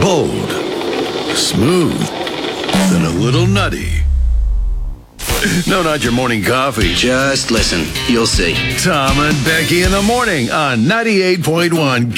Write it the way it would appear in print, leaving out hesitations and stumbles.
Bold, smooth, and a little nutty. No, not your morning coffee. Just listen. You'll see. Tom and Becky in the morning on 98.1